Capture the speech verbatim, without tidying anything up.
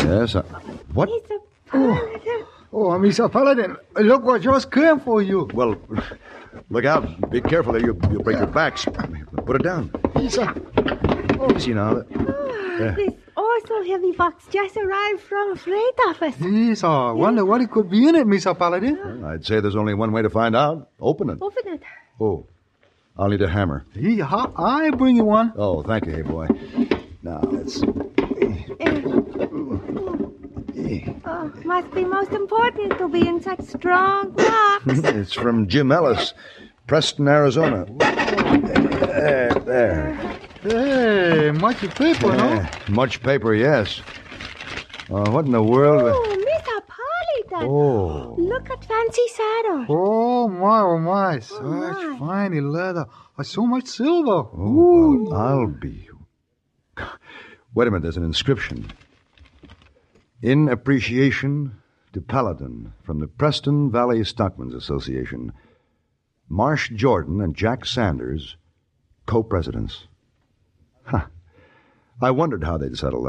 Yes. Uh, what? Mister Paladin. Oh, Mister Paladin, look what just came for you. Well, look out. Be careful there. You'll, you'll break your backs. Put it down. Mister Oh, see now. Oh, this also heavy box just arrived from freight office. Yes, I wonder what it could be in it, Mister Paladin. Well, I'd say there's only one way to find out. Open it. Open it. Oh, I'll need a hammer. Yeah, I bring you one. Oh, thank you, hey boy. Now, let's... Oh, must be most important to be in such strong box. It's from Jim Ellis, Preston, Arizona. There, there. Hey, much paper, no? Yeah, much paper, yes. Uh, what in the world? Oh, Mister Paladin. Oh. Look at fancy saddle. Oh, my, oh, my. Such my. fine leather. Uh, so much silver. Oh, well, I'll be... Wait a minute, there's an inscription. In appreciation to Paladin from the Preston Valley Stockmen's Association, Marsh Jordan and Jack Sanders, co-presidents. Huh. I wondered how they'd settle that.